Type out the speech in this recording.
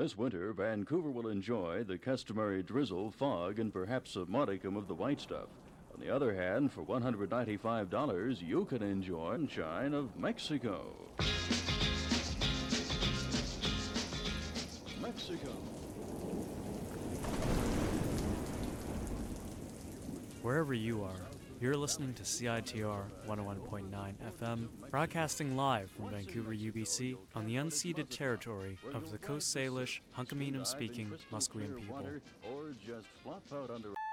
This winter, Vancouver will enjoy the customary drizzle, fog, and perhaps a modicum of the white stuff. On the other hand, for $195, you can enjoy sunshine of Mexico. Mexico. Wherever you are, you're listening to CITR 101.9 FM, broadcasting live from Vancouver, UBC, on the unceded territory of the Coast Salish, Hunkaminam-speaking Musqueam people. Or just flop out under